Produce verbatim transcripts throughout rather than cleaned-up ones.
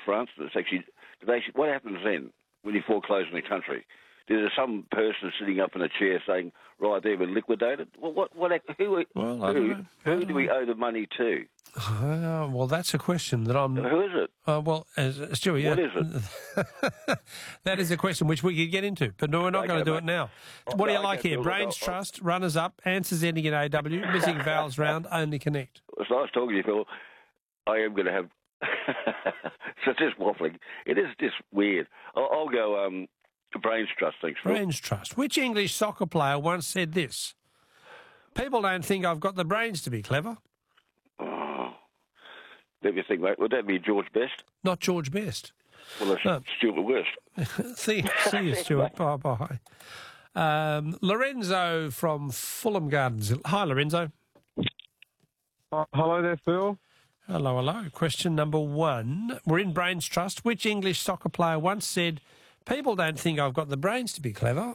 France that's actually, they, what happens then when you foreclose in a country? There's some person sitting up in a chair saying, right, they've been liquidated. Well, what, what, who, well, I who, don't know. I who don't do we know. owe the money to? Uh, well, that's a question that I'm... Who is it? Uh, well, uh, Stewie... What uh, is it? that is a question which we could get into, but no, we're not Okay, going to do mate. it now. Oh, What do you no, like okay, here? Phil, Brains I'll- I'll- Trust, runners-up, answers ending in A W, missing vowels round, only connect. It's nice talking to you, Phil. I am going to have... so it's just waffling. It is just weird. I'll, I'll go um, Brains Trust, thanks, Phil. Brains Trust. Which English soccer player once said this? People don't think I've got the brains to be clever. Oh, let me think, mate. Would that be George Best? Not George Best. Well, that's No. Stuart West. see, see you, Stuart. Bye-bye. Um, Lorenzo from Fulham Gardens. Hi, Lorenzo. Uh, hello there, Phil. Hello, hello. Question number one. We're in Brains Trust. Which English soccer player once said, people don't think I've got the brains to be clever?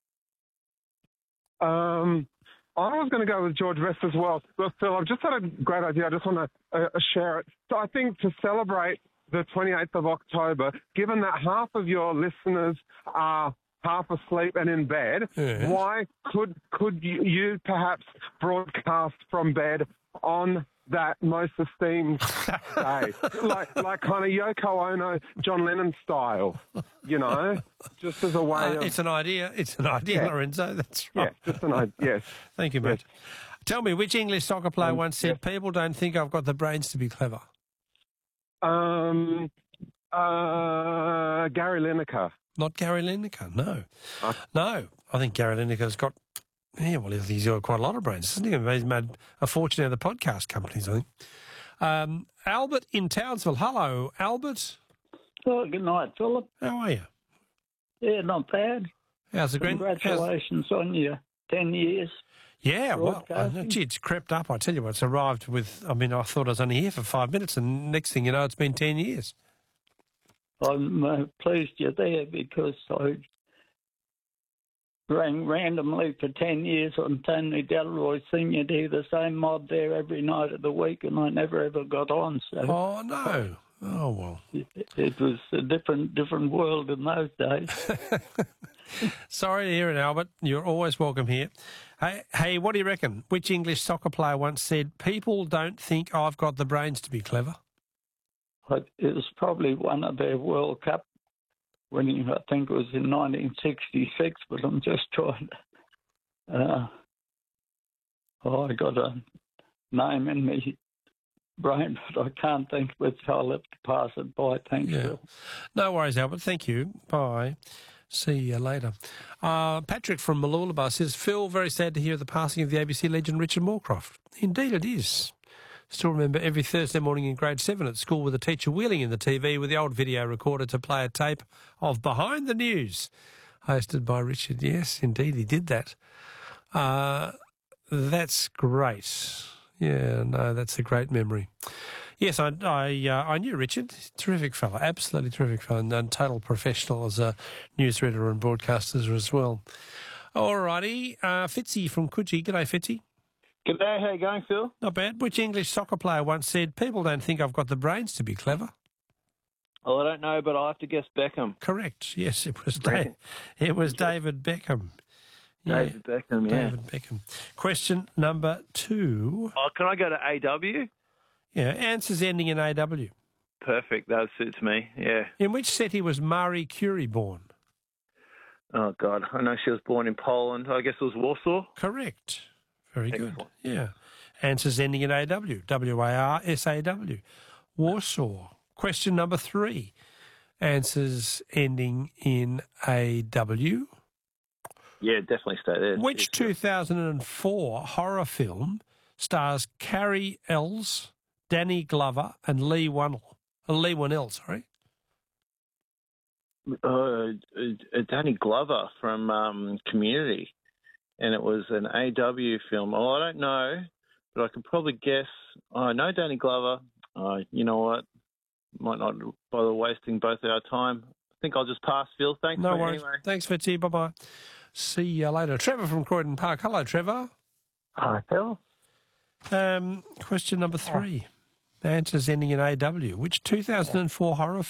Um, I was going to go with George Best as well. But Phil, I've just had a great idea. I just want to uh, share it. So I think to celebrate the twenty-eighth of October, given that half of your listeners are half asleep and in bed, Yeah. why could could you, you perhaps broadcast from bed on that most esteemed day, like like kind of Yoko Ono, John Lennon style, you know, just as a way Uh, of it's an idea. It's an idea, Yeah. Lorenzo. That's yeah, right. just an idea. Yes. Thank you, mate. Tell me, which English soccer player Um, once said, people don't think I've got the brains to be clever? Um, uh, Gary Lineker. Not Gary Lineker, no. Uh. No, I think Gary Lineker's got, yeah, well, he's got quite a lot of brains, hasn't he? He's made a fortune out of the podcast companies, I think. Um, Albert in Townsville. Hello, Albert. Oh, good night, Philip. How are you? Yeah, not bad. How's the grand? how's- Congratulations on your ten years. Yeah, well, I know, broadcasting. gee, it's crept up. I tell you what, it's arrived with, I mean, I thought I was only here for five minutes, and next thing you know, it's been ten years. I'm uh, pleased you're there because I rang randomly for ten years on Tony Delroy Senior to the same mob there every night of the week, and I never ever got on. So Oh, no. Oh, well. it, it was a different different world in those days. Sorry to hear it, Albert. You're always welcome here. Hey, hey, what do you reckon? Which English soccer player once said, people don't think I've got the brains to be clever? But it was probably one of their World Cup winning, I think it was in nineteen sixty-six, but I'm just trying to... Uh, oh, I got a name in me brain, but I can't think of it, so I'll have to pass it by. Thanks, Yeah. Phil. No worries, Albert. Thank you. Bye. See you later. Uh, Patrick from Mooloolaba says, Phil, very sad to hear of the passing of the A B C legend Richard Moorcroft. Indeed it is. Still remember every Thursday morning in grade seven at school with a teacher wheeling in the T V with the old video recorder to play a tape of Behind the News, hosted by Richard. Yes, indeed, he did that. Uh, that's great. Yeah, no, that's a great memory. Yes, I I, uh, I knew Richard. Terrific fellow, absolutely terrific fellow, and, and total professional as a newsreader and broadcaster as well. All righty, uh, Fitzy from Coogee. G'day, Fitzy. G'day, how you going, Phil? Not bad. Which English soccer player once said, people don't think I've got the brains to be clever? Well, I don't know, but I have to guess Beckham. Correct. Yes, it was da- it was David Beckham. Yeah, David Beckham, yeah. David Beckham. Question number two. Oh, can I go to A W? Yeah, answers ending in A W. Perfect, that suits me, yeah. In which city was Marie Curie born? Oh, God, I know she was born in Poland. I guess it was Warsaw? Correct. Very good. Excellent. Yeah. Answers ending in A W. W A R S A W. Warsaw. Question number three. Answers ending in A W. Yeah, definitely stay there. Which Yes, two thousand four horror film stars Carrie Ells, Danny Glover, and Lee Whannell? Uh, Lee Whannell, sorry. Uh, uh, Danny Glover from um, Community, and it was an A W film. Oh, I don't know, but I could probably guess. Oh, I know Danny Glover. Uh, you know what? Might not bother wasting both our time. I think I'll just pass, Phil. Thanks. No mate. worries. Anyway. Thanks, Fitzy. Bye-bye. See you later. Trevor from Croydon Park. Hello, Trevor. Hi, Phil. Um, question number three. Answers ending in A W. Which two thousand four horror